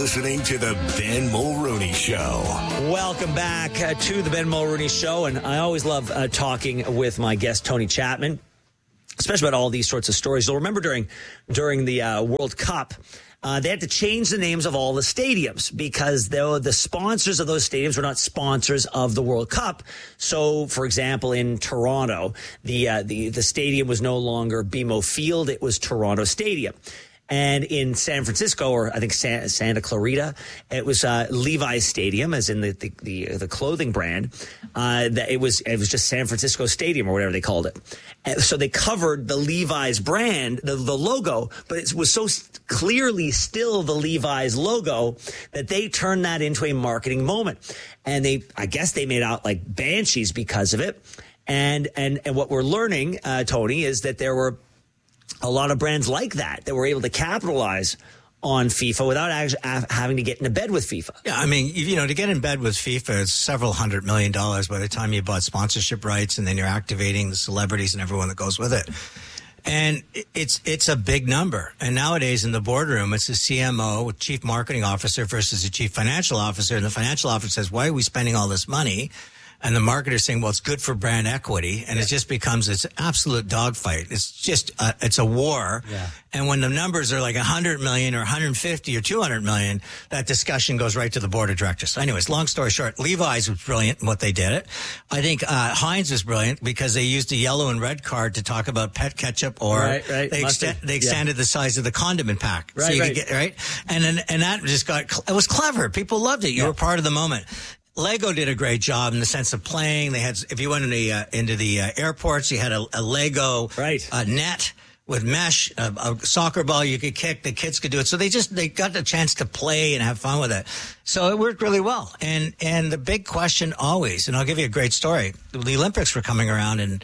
listening to the Ben Mulrooney Show. Welcome back to the Ben Mulrooney Show, and I always love talking with my guest Tony Chapman, especially about all these sorts of stories. You'll remember during the World Cup, they had to change the names of all the stadiums because the sponsors of those stadiums were not sponsors of the World Cup. So, for example, in Toronto, the stadium was no longer BMO Field; it was Toronto Stadium. And in San Francisco, or I think Santa Clarita, it was Levi's Stadium, as in the clothing brand. That it was just San Francisco Stadium, or whatever they called it. And so they covered the Levi's brand, the logo, but it was so clearly still the Levi's logo that they turned that into a marketing moment. And I guess they made out like banshees because of it. And what we're learning, Tony, is that there were a lot of brands like that were able to capitalize on FIFA without actually having to get into bed with FIFA. Yeah, I mean, to get in bed with FIFA, it's several $100 million by the time you bought sponsorship rights, and then you're activating the celebrities and everyone that goes with it. And it's a big number. And nowadays in the boardroom, it's a CMO, chief marketing officer, versus a chief financial officer. And the financial officer says, why are we spending all this money? And the marketer's saying, well, it's good for brand equity. And it just becomes this absolute dogfight. It's just, it's a war. Yeah. And when the numbers are like 100 million or 150 or 200 million, that discussion goes right to the board of directors. So anyways, long story short, Levi's was brilliant in what they did it. I think, Heinz was brilliant because they used a yellow and red card to talk about pet ketchup, or they extended the size of the condiment pack. Right, so you could get, right. And that just it was clever. People loved it. You were part of the moment. Lego did a great job in the sense of playing. They had, if you went into the airports, you had a Lego net with mesh, a soccer ball you could kick. The kids could do it. So they got the chance to play and have fun with it. So it worked really well. And the big question always, and I'll give you a great story. The Olympics were coming around, and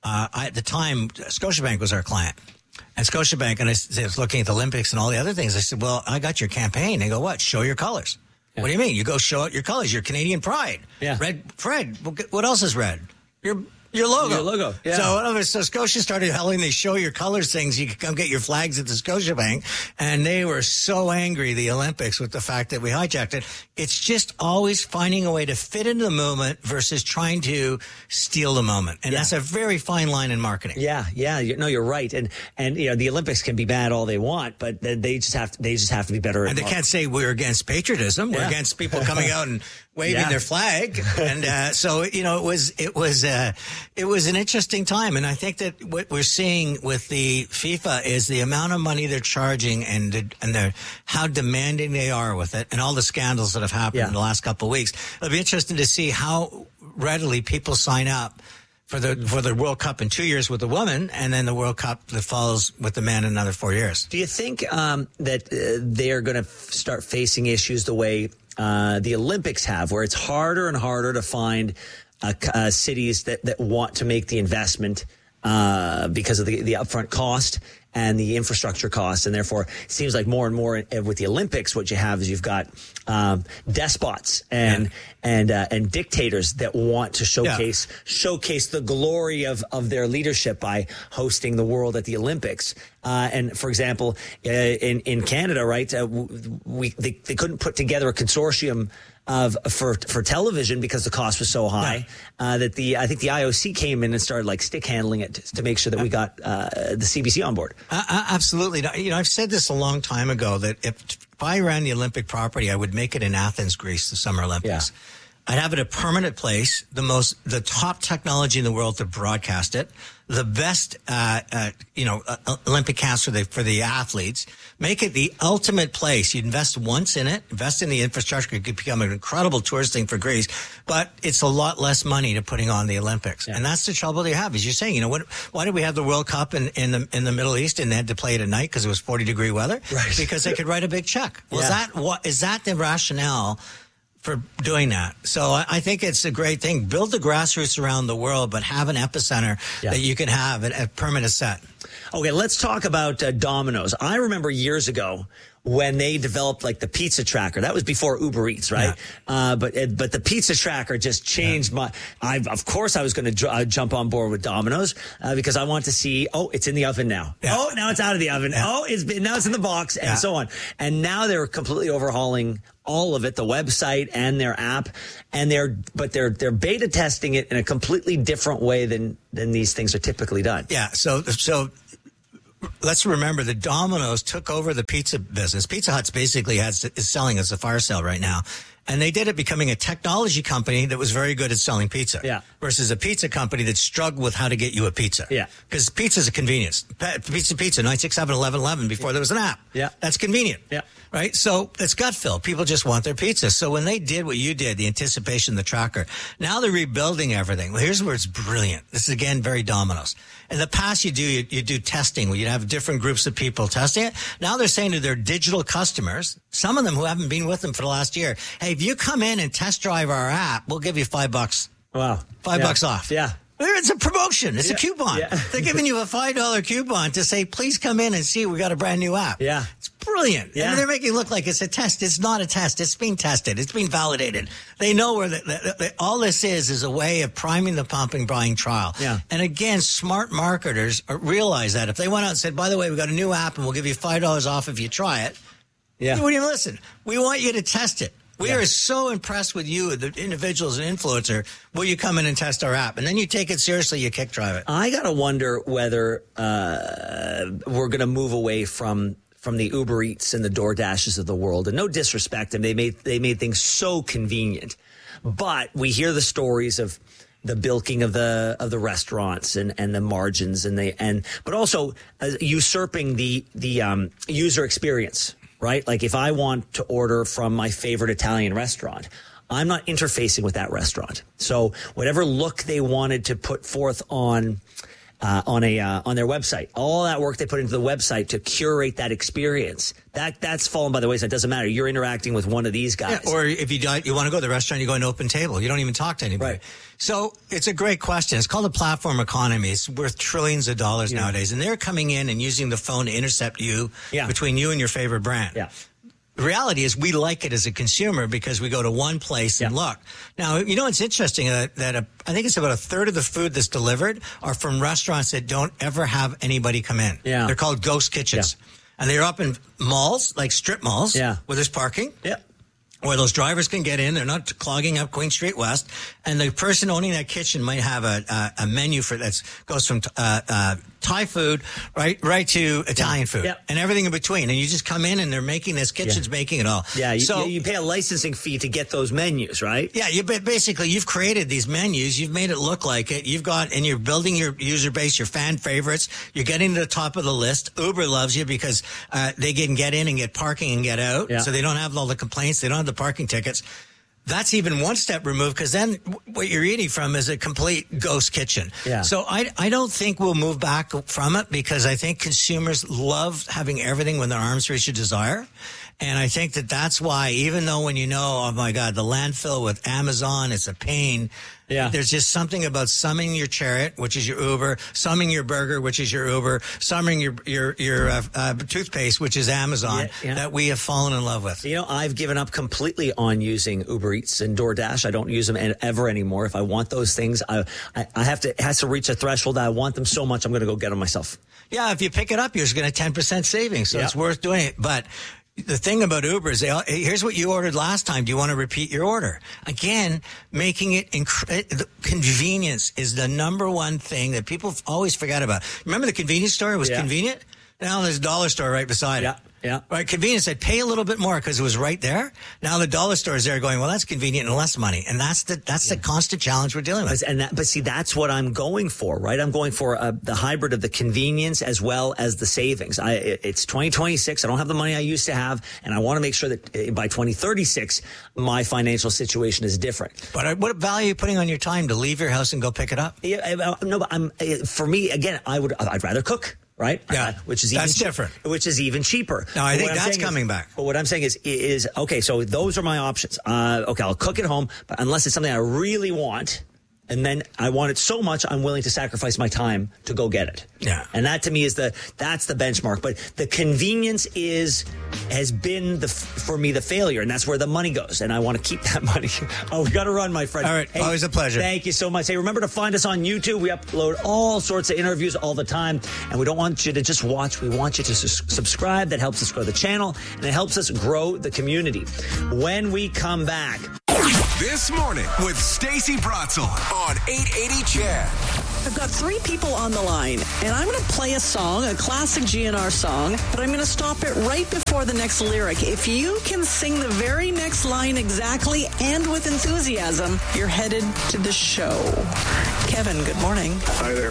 at the time, Scotiabank was our client. And Scotiabank, and I was looking at the Olympics and all the other things. I said, well, I got your campaign. They go, what? Show your colors. What do you mean? You go show out your colors, your Canadian pride. Yeah. Red, Fred, what else is red? Your logo. Your logo, yeah. So Scotia started telling they show your colors things. You could come get your flags at the Scotiabank. And they were so angry, the Olympics, with the fact that we hijacked it. It's just always finding a way to fit into the moment versus trying to steal the moment. And that's a very fine line in marketing. Yeah. No, you're right. And the Olympics can be bad all they want, but they just have to be better. And they can't say we're against patriotism. We're against people coming out and waving their flag. And so it was an interesting time. And I think that what we're seeing with the FIFA is the amount of money they're charging and how demanding they are with it, and all the scandals that have happened in the last couple of weeks. It'll be interesting to see how readily people sign up for the World Cup in 2 years with the woman, and then the World Cup that follows with the man in another 4 years. Do you think that they're going to start facing issues the way the Olympics have, where it's harder and harder to find cities that want to make the investment because of the upfront cost and the infrastructure costs, and therefore it seems like more and more with the Olympics, what you have is you've got despots and dictators that want to showcase the glory of their leadership by hosting the world at the Olympics. And for example, in Canada, right, they couldn't put together a consortium for television because the cost was so high that I think the IOC came in and started like stick handling it to make sure that we got the CBC on board. Absolutely. I've said this a long time ago that if I ran the Olympic property, I would make it in Athens, Greece, the Summer Olympics. Yeah. I'd have it a permanent place, the top technology in the world to broadcast it, the best, Olympic camps for the athletes, make it the ultimate place. You'd invest once in it, invest in the infrastructure. It could become an incredible tourist thing for Greece, but it's a lot less money to putting on the Olympics. Yeah. And that's the trouble they have, as you're saying, why did we have the World Cup in the Middle East and they had to play it at night because it was 40-degree weather? Right. Because they could write a big check. Well, is that the rationale for doing that? So I think it's a great thing. Build the grassroots around the world, but have an epicenter that you can have a permanent set. Okay, let's talk about Domino's. I remember years ago when they developed like the pizza tracker. That was before Uber Eats, right? Yeah. But the pizza tracker just changed my. Of course, I was going to jump on board with Domino's because I want to see. Oh, it's in the oven now. Yeah. Oh, now it's out of the oven. Yeah. Oh, now it's in the box, and so on. And now they're completely overhauling all of it, the website and their app, and they're beta testing it in a completely different way than these things are typically done. Yeah. So let's remember that Domino's took over the pizza business. Pizza Hut's basically is selling as a fire sale right now. And they did it becoming a technology company that was very good at selling pizza. Yeah. Versus a pizza company that struggled with how to get you a pizza. Yeah. Because pizza's a convenience. Pizza, 967 1111 before there was an app. Yeah. That's convenient. Yeah. Right? So it's gut fill. People just want their pizza. So when they did what you did, the anticipation, the tracker, now they're rebuilding everything. Well, here's where it's brilliant. This is, again, very Domino's. In the past, you do testing where you'd have different groups of people testing it. Now they're saying to their digital customers, some of them who haven't been with them for the last year, hey, if you come in and test drive our app, we'll give you $5. Wow. $5 off. Yeah. It's a promotion. It's a coupon. Yeah. They're giving you a $5 coupon to say, please come in and see we got a brand new app. Yeah. It's brilliant. Yeah. And they're making it look like it's a test. It's not a test. It's being tested. It's being validated. They know where all this is a way of priming the pump and buying trial. Yeah. And again, smart marketers realize that if they went out and said, by the way, we got a new app and we'll give you $5 off if you try it. Yeah. You wouldn't even listen. We want you to test it. We are so impressed with you, the individuals and influencer. Will you come in and test our app? And then you take it seriously, you kick drive it. I got to wonder whether we're going to move away from the Uber Eats and the DoorDashes of the world. And no disrespect, and they made things so convenient. But we hear the stories of the bilking of the restaurants and the margins but also usurping the user experience. Right? Like if I want to order from my favorite Italian restaurant, I'm not interfacing with that restaurant. So whatever look they wanted to put forth on their website, all that work they put into the website to curate that experience, that's fallen by the wayside. It doesn't matter. You're interacting with one of these guys. Yeah, or if you want to go to the restaurant, you go to an open table. You don't even talk to anybody. Right. So it's a great question. It's called a platform economy. It's worth trillions of dollars nowadays. And they're coming in and using the phone to intercept you between you and your favorite brand. Yeah. The reality is we like it as a consumer because we go to one place and look. Now, it's interesting that I think it's about a third of the food that's delivered are from restaurants that don't ever have anybody come in. Yeah. They're called ghost kitchens. Yeah. And they're up in malls, like strip malls, where there's parking. Yeah. Where those drivers can get in. They're not clogging up Queen Street West. And the person owning that kitchen might have a menu goes from Thai food right to Italian food and everything in between. And you just come in and they're making this kitchen's making it all. Yeah, you pay a licensing fee to get those menus, right? Yeah, you've created these menus. You've made it look like it. And you're building your user base, your fan favorites. You're getting to the top of the list. Uber loves you because they can get in and get parking and get out. Yeah. So they don't have all the complaints. They don't have the parking tickets. That's even one step removed because then what you're eating from is a complete ghost kitchen. Yeah. So I don't think we'll move back from it because I think consumers love having everything when their arms reach a desire. And I think that's why, even though when oh my God, the landfill with Amazon, it's a pain. Yeah. There's just something about summoning your Chariot, which is your Uber, summoning your burger, which is your Uber, summoning your toothpaste, which is Amazon, that we have fallen in love with. I've given up completely on using Uber Eats and DoorDash. I don't use them ever anymore. If I want those things, it has to reach a threshold. I want them so much, I'm going to go get them myself. Yeah, if you pick it up, you're going to 10% savings, so it's worth doing it. But the thing about Uber is here's what you ordered last time. Do you want to repeat your order? Again, making it convenience is the number one thing that people always forget about. Remember the convenience store? It was convenient. Now there's a dollar store right beside it. Yeah. Right. Convenience said pay a little bit more because it was right there. Now the dollar store is there going, well, that's convenient and less money. And that's the constant challenge we're dealing with. But see, that's what I'm going for, right? I'm going for the hybrid of the convenience as well as the savings. It's 2026. I don't have the money I used to have. And I want to make sure that by 2036, my financial situation is different. But what value are you putting on your time to leave your house and go pick it up? Yeah, no, but for me, again, I'd rather cook. Right? Yeah. Which is different. Which is even cheaper. No, I think that's coming back. But what I'm saying is okay, so those are my options. Okay, I'll cook at home, but unless it's something I really want, And then I want it so much, I'm willing to sacrifice my time to go get it. Yeah. And that to me is that's the benchmark. But the convenience has been for me the failure, and that's where the money goes. And I want to keep that money. Oh, we got to run, my friend. All right. Hey, always a pleasure. Thank you so much. Hey, remember to find us on YouTube. We upload all sorts of interviews all the time. And we don't want you to just watch. We want you to subscribe. That helps us grow the channel, and it helps us grow the community. When we come back. This morning with Stacey Bratzel on 880 Chad. I've got 3 people on the line, and I'm going to play a song, a classic GNR song, but I'm going to stop it right before the next lyric. If you can sing the very next line exactly and with enthusiasm, you're headed to the show. Kevin, good morning. Hi there.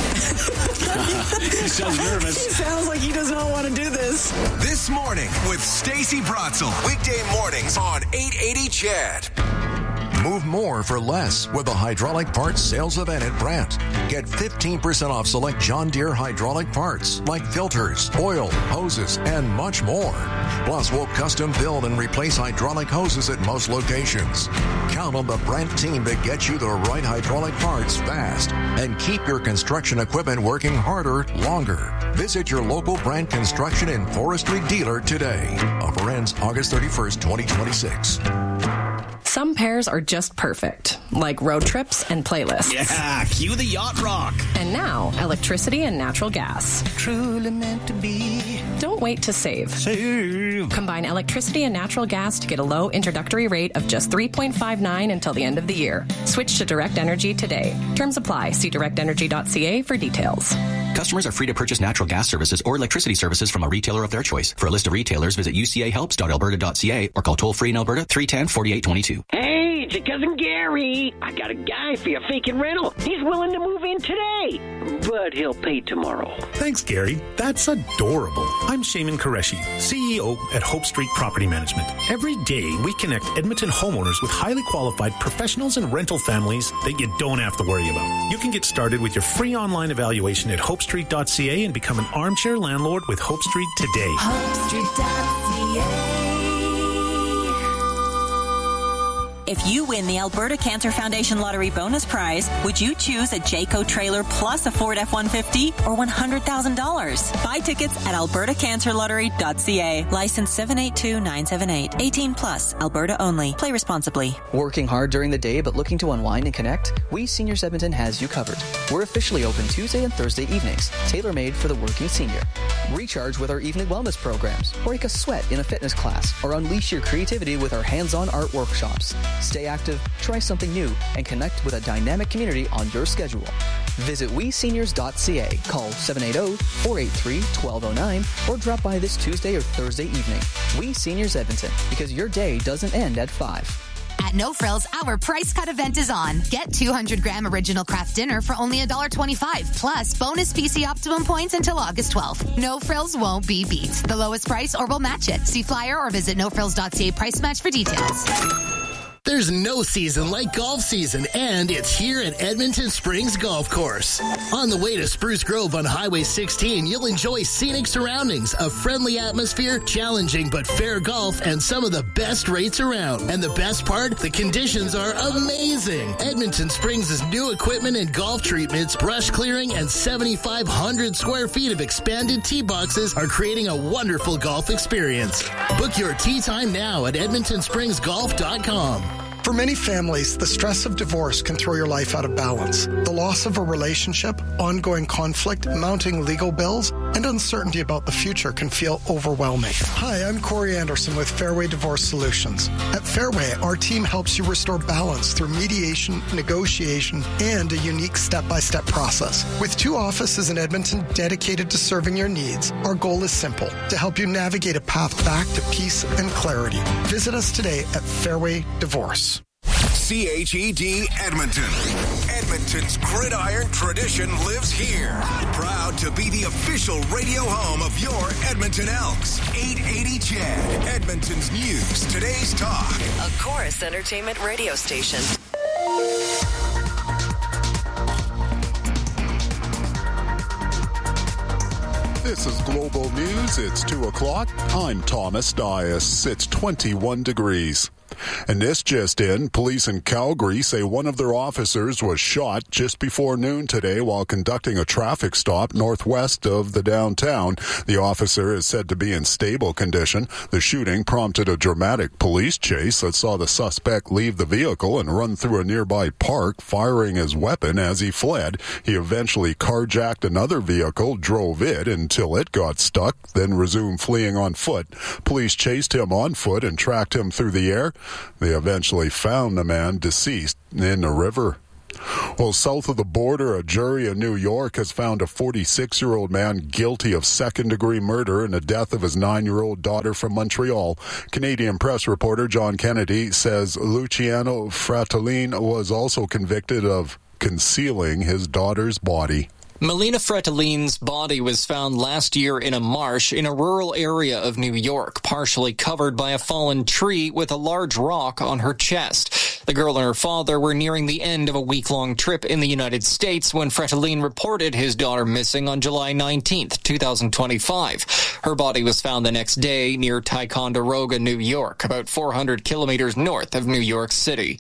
He sounds nervous. He sounds like he does not want to do this. This morning with Stacey Bratzel. Weekday mornings on 880 Chad. Move more for less with the hydraulic parts sales event at Brandt. Get 15% off select John Deere hydraulic parts like filters, oil, hoses, and much more. Plus, we'll custom build and replace hydraulic hoses at most locations. Count on the Brandt team to get you the right hydraulic parts fast and keep your construction equipment working harder, longer. Visit your local Brandt Construction and Forestry dealer today. Offer ends August 31st, 2026. Some pairs are just perfect, like road trips and playlists. Yeah, cue the yacht rock. And now, electricity and natural gas. Truly meant to be. Don't wait to save. Combine electricity and natural gas to get a low introductory rate of just $3.59 until the end of the year. Switch to Direct Energy today. Terms apply. See directenergy.ca for details. Customers are free to purchase natural gas services or electricity services from a retailer of their choice. For a list of retailers, visit ucahelps.alberta.ca or call toll-free in Alberta 310-4822. Hey, it's your cousin Gary. I got a guy for your vacant rental. He's willing to move in today, but he'll pay tomorrow. Thanks, Gary. That's adorable. I'm Shaman Qureshi, CEO at Hope Street Property Management. Every day, we connect Edmonton homeowners with highly qualified professionals and rental families that you don't have to worry about. You can get started with your free online evaluation at hopestreet.ca and become an armchair landlord with Hope Street today. HopeStreet.ca. If you win the Alberta Cancer Foundation Lottery Bonus Prize, would you choose a Jayco trailer plus a Ford F-150 or $100,000? Buy tickets at albertacancerlottery.ca. License 782978. 18 plus. Alberta only. Play responsibly. Working hard during the day but looking to unwind and connect? We Seniors Edmonton has you covered. We're officially open Tuesday and Thursday evenings, tailor-made for the working senior. Recharge with our evening wellness programs, break a sweat in a fitness class, or unleash your creativity with our hands-on art workshops. Stay active, try something new, and connect with a dynamic community on your schedule. Visit WeSeniors.ca, call 780-483-1209, or drop by this Tuesday or Thursday evening. We Seniors Edmonton, because your day doesn't end at 5. At No Frills, our price cut event is on. Get 200-gram original craft dinner for only $1.25, plus bonus PC Optimum points until August 12th. No Frills won't be beat. The lowest price or we'll match it. See flyer or visit nofrills.ca price match for details. There's no season like golf season, and it's here at Edmonton Springs Golf Course. On the way to Spruce Grove on Highway 16, you'll enjoy scenic surroundings, a friendly atmosphere, challenging but fair golf, and some of the best rates around. And the best part, the conditions are amazing. Edmonton Springs' new equipment and golf treatments, brush clearing, and 7,500 square feet of expanded tee boxes are creating a wonderful golf experience. Book your tee time now at edmontonspringsgolf.com. For many families, the stress of divorce can throw your life out of balance. The loss of a relationship, ongoing conflict, mounting legal bills, and uncertainty about the future can feel overwhelming. Hi, I'm Corey Anderson with Fairway Divorce Solutions. At Fairway, our team helps you restore balance through mediation, negotiation, and a unique step-by-step process. With 2 offices in Edmonton dedicated to serving your needs, our goal is simple: to help you navigate a path back to peace and clarity. Visit us today at Fairway Divorce. CHED Edmonton. Edmonton's gridiron tradition lives here. Proud to be the official radio home of your Edmonton Elks. 880 Chad, Edmonton's news, today's talk. A Chorus Entertainment radio station. This is Global News. It's 2 o'clock. I'm Thomas Dias. It's 21 degrees. And this just in, police in Calgary say one of their officers was shot just before noon today while conducting a traffic stop northwest of the downtown. The officer is said to be in stable condition. The shooting prompted a dramatic police chase that saw the suspect leave the vehicle and run through a nearby park, firing his weapon as he fled. He eventually carjacked another vehicle, drove it until it got stuck, then resumed fleeing on foot. Police chased him on foot and tracked him through the air. They eventually found the man deceased in the river. Well, south of the border, a jury in New York has found a 46-year-old man guilty of second-degree murder in the death of his 9-year-old daughter from Montreal. Canadian press reporter John Kennedy says Luciano Fratellin was also convicted of concealing his daughter's body. Melina Fretelin's body was found last year in a marsh in a rural area of New York, partially covered by a fallen tree with a large rock on her chest. The girl and her father were nearing the end of a week-long trip in the United States when Fretelin reported his daughter missing on July 19th, 2025. Her body was found the next day near Ticonderoga, New York, about 400 kilometers north of New York City.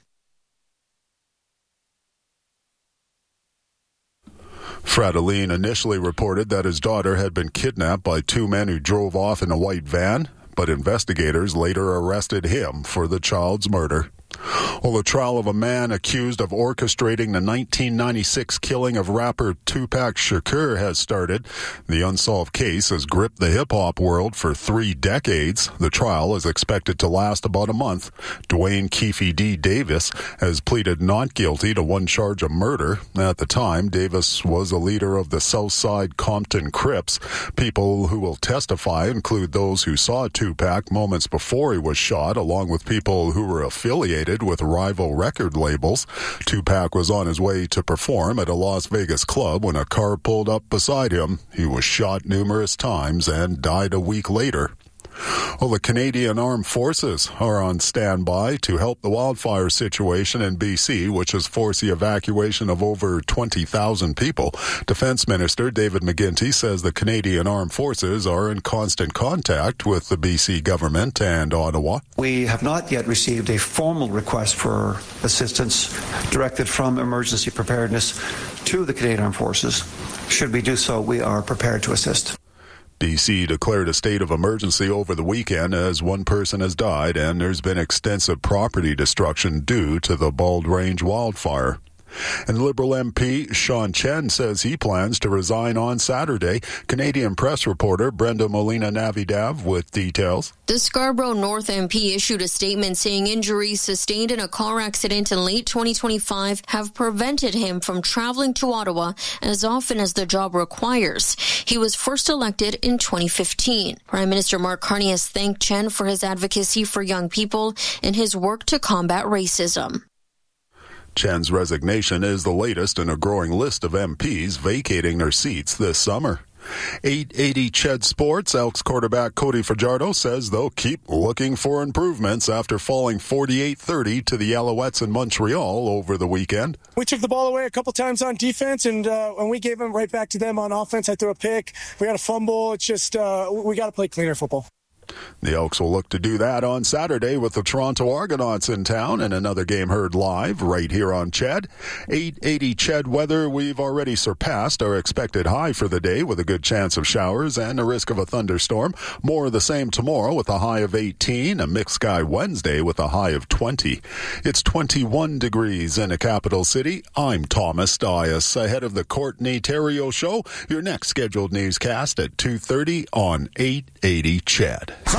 Fratellin initially reported that his daughter had been kidnapped by two men who drove off in a white van, but investigators later arrested him for the child's murder. Well, the trial of a man accused of orchestrating the 1996 killing of rapper Tupac Shakur has started. The unsolved case has gripped the hip-hop world for 3 decades. The trial is expected to last about a month. Dwayne Keefe D. Davis has pleaded not guilty to one charge of murder. At the time, Davis was a leader of the Southside Compton Crips. People who will testify include those who saw Tupac moments before he was shot, along with people who were affiliated with rival record labels. Tupac was on his way to perform at a Las Vegas club when a car pulled up beside him. He was shot numerous times and died a week later. Well, the Canadian Armed Forces are on standby to help the wildfire situation in BC, which has forced the evacuation of over 20,000 people. Defense Minister David McGuinty says the Canadian Armed Forces are in constant contact with the BC government and Ottawa. We have not yet received a formal request for assistance directed from Emergency Preparedness to the Canadian Armed Forces. Should we do so, we are prepared to assist. BC declared a state of emergency over the weekend as one person has died and there's been extensive property destruction due to the Bald Range wildfire. And Liberal MP Sean Chen says he plans to resign on Saturday. Canadian press reporter Brenda Molina-Navidad with details. The Scarborough North MP issued a statement saying injuries sustained in a car accident in late 2025 have prevented him from traveling to Ottawa as often as the job requires. He was first elected in 2015. Prime Minister Mark Carney has thanked Chen for his advocacy for young people and his work to combat racism. Chen's resignation is the latest in a growing list of MPs vacating their seats this summer. 880 Ched Sports, Elks quarterback Cody Fajardo says they'll keep looking for improvements after falling 48-30 to the Alouettes in Montreal over the weekend. We took the ball away a couple times on defense, and we gave them right back to them on offense. I threw a pick. We had a fumble. It's just we got to play cleaner football. The Elks will look to do that on Saturday with the Toronto Argonauts in town and another game heard live right here on Ched. 880 Ched weather, we've already surpassed our expected high for the day with a good chance of showers and a risk of a thunderstorm. More of the same tomorrow with a high of 18, a mixed sky Wednesday with a high of 20. It's 21 degrees in the capital city. I'm Thomas Dias. Ahead of the Courtney Terrio Show, your next scheduled newscast at 2:30 on 880 Ched.